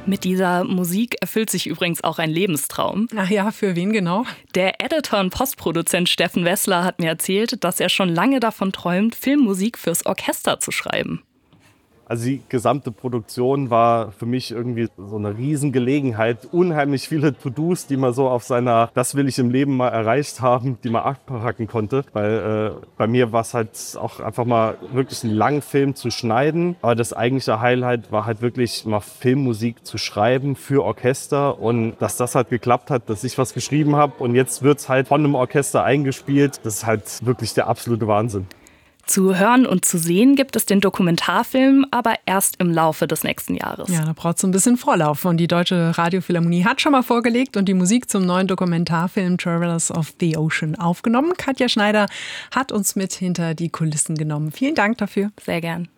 Mit dieser Musik erfüllt sich übrigens auch ein Lebenstraum. Ach ja, für wen genau? Der Editor und Postproduzent Steffen Wessler hat mir erzählt, dass er schon lange davon träumt, Filmmusik fürs Orchester zu schreiben. Also die gesamte Produktion war für mich irgendwie so eine Riesengelegenheit. Unheimlich viele To-Dos, die man so auf seiner "Das will ich im Leben mal erreicht haben", die man abpacken konnte. Weil bei mir war es halt auch einfach mal wirklich einen langen Film zu schneiden. Aber das eigentliche Highlight war halt wirklich mal Filmmusik zu schreiben für Orchester. Und dass das halt geklappt hat, dass ich was geschrieben habe und jetzt wird es halt von einem Orchester eingespielt. Das ist halt wirklich der absolute Wahnsinn. Zu hören und zu sehen gibt es den Dokumentarfilm aber erst im Laufe des nächsten Jahres. Ja, da braucht es ein bisschen Vorlauf. Und die Deutsche Radiophilharmonie hat schon mal vorgelegt und die Musik zum neuen Dokumentarfilm Travelers of the Ocean aufgenommen. Katja Schneider hat uns mit hinter die Kulissen genommen. Vielen Dank dafür. Sehr gern.